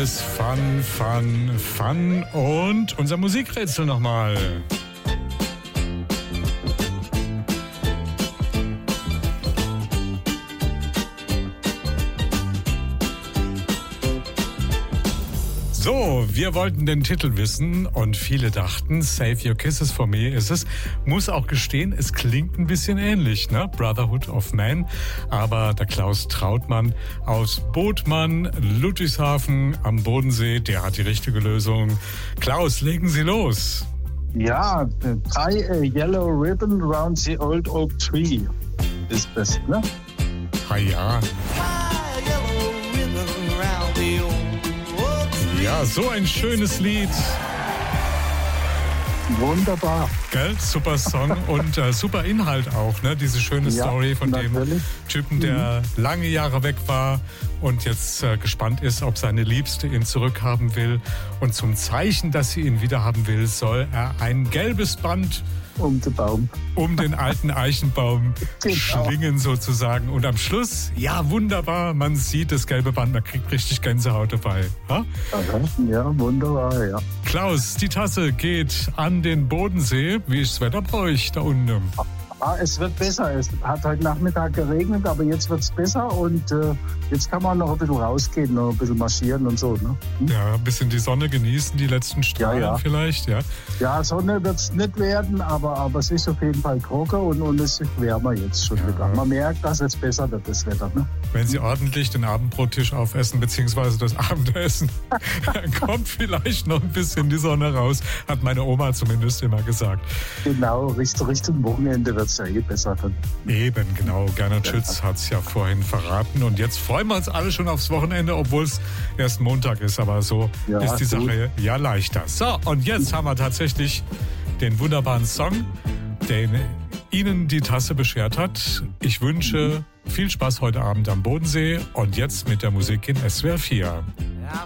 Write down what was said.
alles Fun, Fun, Fun und unser Musikrätsel nochmal. So, wir wollten den Titel wissen und viele dachten, Save Your Kisses for Me ist es. Muss auch gestehen, es klingt ein bisschen ähnlich, ne? Brotherhood of Man. Aber der Klaus Trautmann aus Bothmann, Ludwigshafen am Bodensee, der hat die richtige Lösung. Klaus, legen Sie los. Ja, tie a yellow ribbon round the old oak tree ist best, ne? Ha ja. Ja, so ein schönes Lied. Wunderbar. Gell? Super Song und super Inhalt auch, ne? Diese schöne Story von dem Typen, der lange Jahre weg war und jetzt gespannt ist, ob seine Liebste ihn zurückhaben will. Und zum Zeichen, dass sie ihn wiederhaben will, soll er ein gelbes Band um den Baum. Um den alten Eichenbaum schwingen sozusagen. Und am Schluss, ja wunderbar, man sieht das gelbe Band, man kriegt richtig Gänsehaut dabei. Ha? Ja, wunderbar, ja. Klaus, die Tasse geht an den Bodensee. Wie ist das Wetter bei euch da unten? Es wird besser. Es hat heute Nachmittag geregnet, aber jetzt wird es besser und jetzt kann man noch ein bisschen rausgehen, noch ein bisschen marschieren und so. Ne? Ja, ein bisschen die Sonne genießen, die letzten Strahlen vielleicht, ja. Ja, Sonne wird es nicht werden, aber es ist auf jeden Fall trocken und es ist wärmer jetzt schon wieder. Man merkt, dass es besser wird, das Wetter. Ne? Wenn Sie ordentlich den Abendbrottisch aufessen, beziehungsweise das Abendessen, dann kommt vielleicht noch ein bisschen die Sonne raus, hat meine Oma zumindest immer gesagt. Genau, Richtung Wochenende wird es ja besser. Eben, genau. Gernot Schütz hat es ja vorhin verraten. Und jetzt freuen wir uns alle schon aufs Wochenende, obwohl es erst Montag ist. Aber so ist die Sache ja leichter. So, und jetzt haben wir tatsächlich den wunderbaren Song, der Ihnen die Tasse beschert hat. Ich wünsche viel Spaß heute Abend am Bodensee und jetzt mit der Musik in SWR 4.